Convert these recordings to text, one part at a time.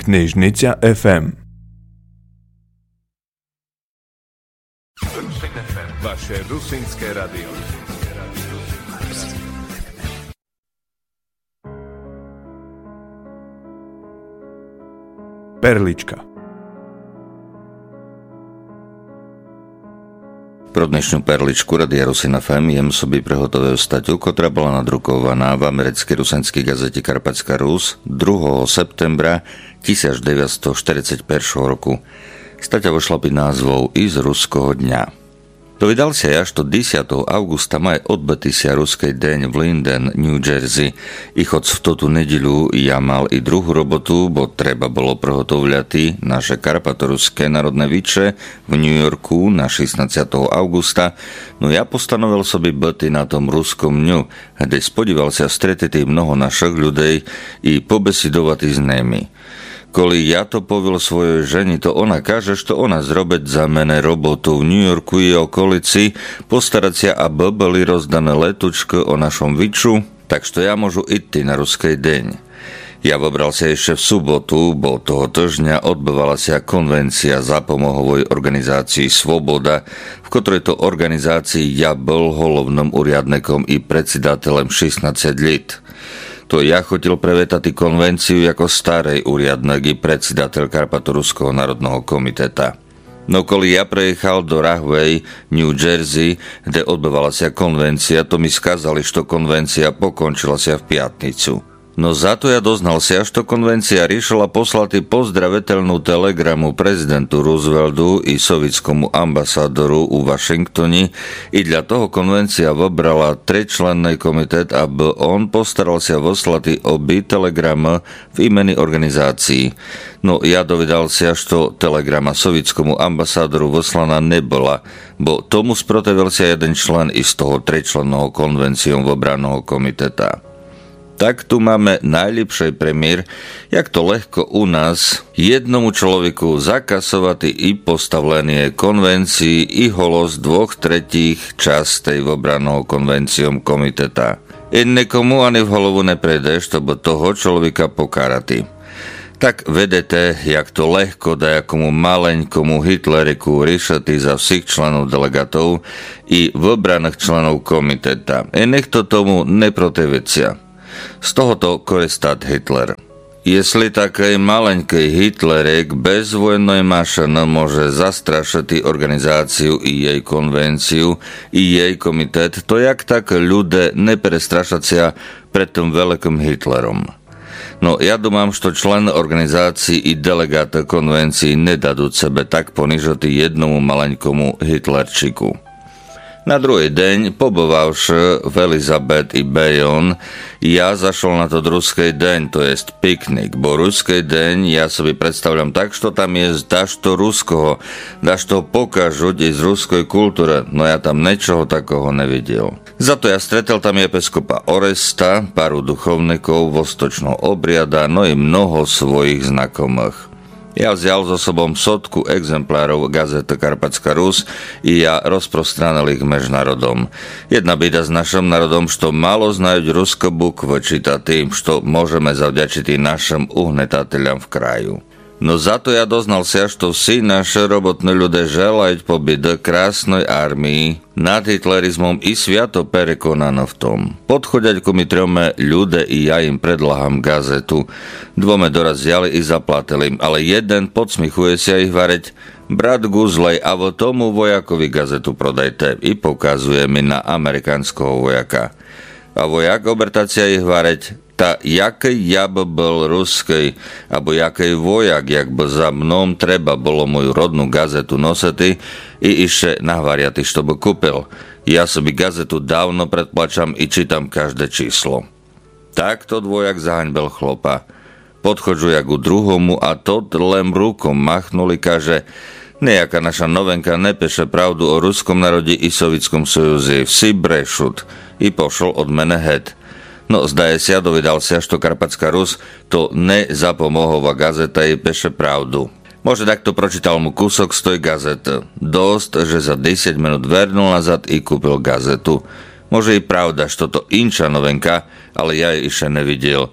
Knižnica FM. Vaše rusínske radio. Perlička. Pro dnešnú perličku Radia Rusín FM jem sobie prihotовив статтю, котра була надрукованá v americkej rusenskej gazete Karpatská Rus 2. septembra 1941 roku. Стаття вийшла під назвою «Із руського дня». Довідався я, що 10 августа має odbetися руський день в Linden, Нью-Джерсі. І хоч в ту неділю я мав і другу роботу, бо треба було приготовляти наше карпаторуське народне віче в Нью-Йорку на 16 августа, но я постановив собі бути на том руському дню, де сподівався стретити много наших людей і побесідувати з ними. Коли я to povil svojej ženi, to ona kaže, što ona zrobiť za mene robotu v New Yorku i okolici, postarať sa, aby boli rozdané letučky o našom viču, tak što ja môžu ísť na ruský deň. Ja vybral sa ešte v sobotu, bo toho týždňa odbyvala sa konvencia zapomohovej organizácii Svoboda, v ktorej to organizácii ja bol hlavným uriadnikom i predsedateľem 16 let. To ja chotil prevetati konvenciju jako starej uriadnog i predsedateľ Karpatoruského národného komiteta. No koli ja prejechal do Rahway, New Jersey, kde odbyvala sa konvencia, to mi skazali, što konvencia pokončila sa v piatnicu. No za to ja doznal sa, što konvencia riešila poslati pozdravetelnú telegramu prezidentu Rooseveltu i sovietskému ambasádoru u Washingtoni i dla toho konvencia vybrala 3-členný komitet, aby on postaral sa poslati obi telegramy v imeni organizácií. No ja dovedal sa, što telegrama sovietskému ambasádoru vyslaná nebola, bo tomu sprotevil sa jeden člen i z toho 3-členného konvenciom vybraného komiteta. Tak tu máme najlepší premiér, jak to ľahko u nás jednomu človeku zakasovať i postavlenie konvencii i holos 2/3 častej vybraného konvenciom komiteta. I nikomu ani v hlavu neprejde, чтобы toho človeka pokáraty. Tak vedete, jak to ľahko dajakomu maleňkomu Hitleriku riešati za všich členov delegatov i vybraných členov komiteta. I nech to tomu neprotivecia. Z tohoto koristát Hitler. Jestli taký maleňký Hitlerek bez vojnej mašiny môže zastrašiť organizáciu i jej konvenciu i jej komitet, to jak tak ľudia neprestrašať sa pred tým veľkým Hitlerom. No ja domám, što člen organizácií i delegát konvencii nedadú sebe tak ponižať jednomu maleňkomu Hitlerčiku. Na druhý deň, pobývavši v Elizabeth i Bayonne, ja zašol na to ruský deň, to jest piknik, bo ruský deň ja sobie predstavljam tak, što tam je dašto ruského, dašto pokažuť i z ruskej kultúre, no ja tam ničoho takého nevidel. Zato ja stretol tam episkopa Oresta, paru duchovníkov vostočného obriada, no i mnoho svojich znakomých. Ja vzal so sobom sotku exemplárov gazety Karpatská Rus i ja rozprostranil ich medzi národom. Jedna bída s našim národom, što malo znajú rusko bukvy čítati, što môžeme zavďačiť našim uhnetateľom v kraju. No za to ja doznal sa, što vsi naše robotné ľudia želajú pobyt do krásnej armii nad hitlerizmom i sviato prekonané v tom. Podchoďaďku mi trome ľudia i ja im predlahám gazetu. Dvome dorazjali i zaplatili im, ale jeden podsmichuje sa ich vareť: brat Guzlej, a vo tomu vojakovi gazetu prodajte, i pokazuje mi na amerikánskeho vojaka. A vojak obertacia ich vareť: ta jaký ja by bol ruský, abo jaký vojak, jak by za mnom treba bolo moju rodnú gazetu nositi i ešte nahvariati, što by kúpil. Ja sobi gazetu dávno predplačam i čítam každé číslo. Takto dvojak zahaňbel chlopa. Podchodžu jak u druhomu a tot len rukom machnuli, kaže: nejaká naša novenka nepeše pravdu o ruskom národe i sovietskom sojuzi, vsi brešut. I pošol od mene het. No zdaje sa, dovedal sa, što Karpatská Rus to nezapomohová gazeta i peše pravdu. Može takto pročítal mu kúsok z tej gazety. Dosť, že za 10 minút vernul nazad i kúpil gazetu. Može i pravda, što to inča novenka, ale ja jej ešte nevidel.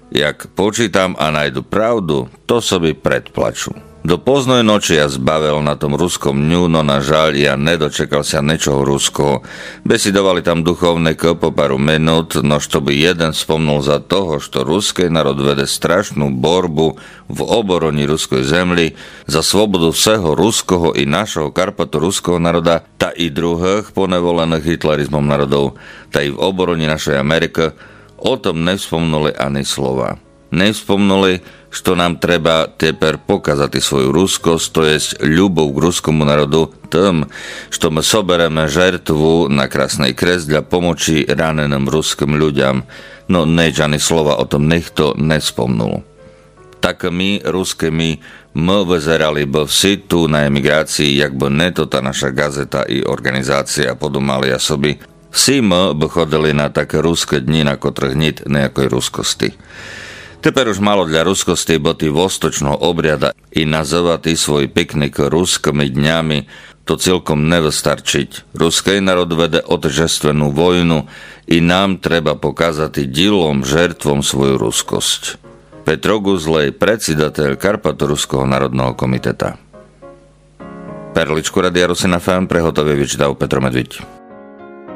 Jak počítam a nájdu pravdu, to sobi predplaču. Do poznoj noči ja zbavil na tom ruskom dňu, no na žaľ ja nedočekal sa niečoho ruského. Besidovali tam duchovné po paru minút, no što by jeden spomnul za toho, što ruský národ vede strašnú borbu v oboroni ruskej zemli za svobodu vseho ruského i našeho karpato-ruského národa, ta i druhých ponevolených hitlerizmom národov, ta i v oboroni našej Ameriky, o tom nevspomnuli ani slova. Nevspomnuli, što nám treba teper pokazati svoju ruskosť, to jest ľubov k ruskomu národu tým, što my sobereme žertvu na Krasnej kres dla pomoci raneným ruským ľuďam, no neč ani slova o tom nikto nespomnul. Tak my, ruskými, my vyzerali by vsi tu na emigrácii, jak by neto ta naša gazeta i organizácia podumali asoby. Vsi my by chodili na také ruské dni, na kotrých nit nejakoj ruskosti. Teper už malo dla ruskosti boty vostočného obriada i nazvati svoj piknik ruskými dňami, to celkom nevystarčiť. Ruský národ vede otržestvenú vojnu i nám treba pokazati dilom žertvom svoju ruskosť. Petro Guzlej, predsedateľ Karpato-Ruského národného komiteta. Perličku Radia Rusin FM prehotovie vyčítal Petro Medviť.